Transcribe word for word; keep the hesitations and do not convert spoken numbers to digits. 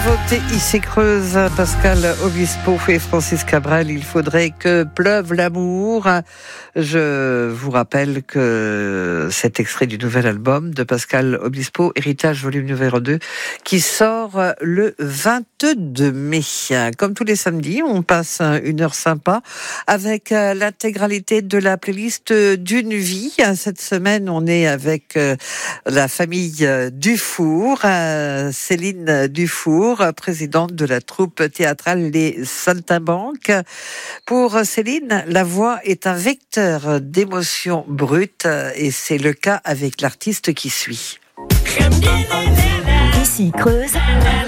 nouveauté ici Creuse, Pascal Obispo et Francis Cabrel, il faudrait que pleuve l'amour. Je vous rappelle que cet extrait du nouvel album de Pascal Obispo, Héritage volume numéro deux, qui sort le vingt-deux mai. Comme tous les samedis, on passe une heure sympa avec l'intégralité de la playlist d'une vie. Cette semaine, on est avec la famille Dufour, Céline Dufour, présidente de la troupe théâtrale Les Saltimbanques. Pour Céline, la voix est un vecteur d'émotions brutes et c'est le cas avec l'artiste qui suit. Ici Creuse,